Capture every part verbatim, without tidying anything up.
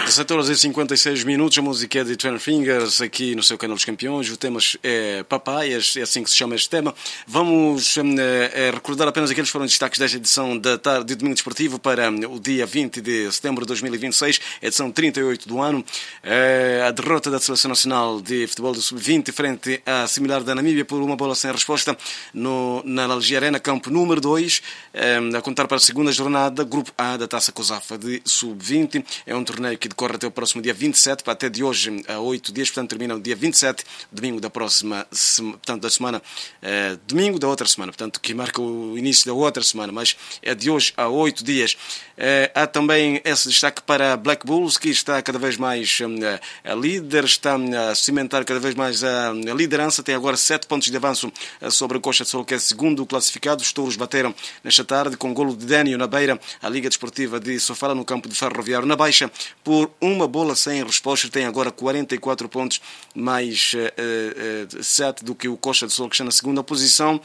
dezassete horas e cinquenta e seis minutos, a música é de Ten Fingers aqui no seu canal dos campeões. O tema é Papaias, é assim que se chama este tema. Vamos é, recordar apenas aqueles que foram destaques desta edição da tarde de Domingo Desportivo para o dia vinte de setembro de dois mil e vinte e seis, edição trinta e oito do ano. É, a derrota da Seleção Nacional de Futebol do sub vinte frente à similar da Namíbia por uma bola sem resposta no, na Algia Arena, campo número dois, é, a contar para a segunda jornada, grupo A da Taça COSAFA de sub vinte. É um torneio que decorre até o próximo dia vinte e sete, para até de hoje a oito dias, portanto termina o dia vinte e sete, domingo da próxima semana, portanto da semana, eh, domingo da outra semana, portanto que marca o início da outra semana, mas é de hoje a oito dias. Eh, há também esse destaque para Black Bulls, que está cada vez mais eh, a líder, está a cimentar cada vez mais a, a liderança, tem agora sete pontos de avanço eh, sobre a Coxa de Sol, que é segundo classificado. Os touros bateram nesta tarde com golo de Dênio na beira a Liga Desportiva de Sofala, no campo de Ferroviário na Baixa, por uma bola sem resposta. Tem agora quarenta e quatro pontos, mais uh, uh, sete do que o Coxa de Sol, que está na segunda posição,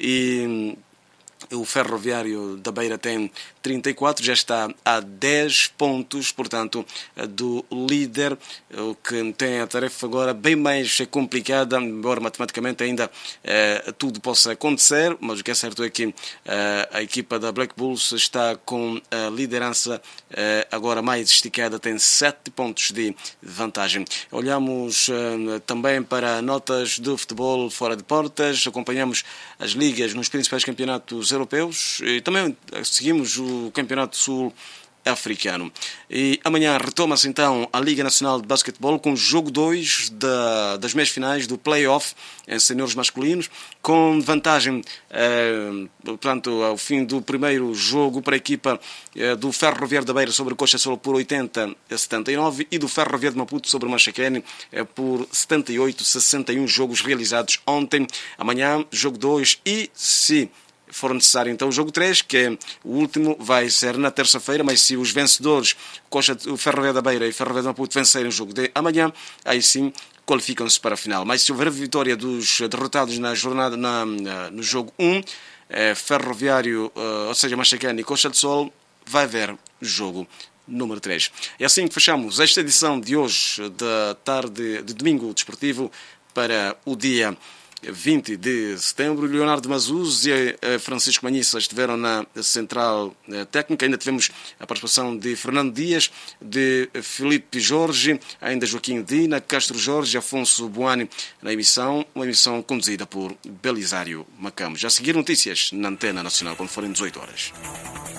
e o Ferroviário da Beira tem trinta e quatro, já está a dez pontos, portanto, do líder, o que tem a tarefa agora bem mais complicada, embora matematicamente ainda eh, tudo possa acontecer, mas o que é certo é que eh, a equipa da Black Bulls está com a liderança eh, agora mais esticada, tem sete pontos de vantagem. Olhamos eh, também para notas do futebol fora de portas, acompanhamos as ligas nos principais campeonatos europeus e também seguimos o Campeonato Sul-Africano. E amanhã retoma-se então a Liga Nacional de Basquetebol com o jogo dois da, das meias finais do play-off em senhores masculinos, com vantagem eh, portanto, ao fim do primeiro jogo para a equipa eh, do Ferroviário da Beira sobre o Coxa Sol por oitenta a setenta e nove e do Ferroviário de Maputo sobre o Machacane eh, por setenta e oito a sessenta e um, jogos realizados ontem. Amanhã jogo dois e se for necessário então o jogo três, que é o último, vai ser na terça-feira, mas se os vencedores, Coxa, o Ferroviário da Beira e o Ferroviário de Maputo, vencerem o jogo de amanhã, aí sim qualificam-se para a final. Mas se houver vitória dos derrotados na jornada, na, na, no jogo um, é, Ferroviário, uh, ou seja, Machacane e Coxa de Sol, vai haver jogo número três. É assim que fechamos esta edição de hoje, da tarde de Domingo Desportivo, para o dia vinte de setembro. Leonardo Mazuz e Francisco Manhissa estiveram na central técnica. Ainda tivemos a participação de Fernando Dias, de Filipe Jorge, ainda Joaquim Dina, Castro Jorge, Afonso Boani na emissão, uma emissão conduzida por Belisário Macamo. Já a seguir notícias na Antena Nacional, quando forem dezoito horas.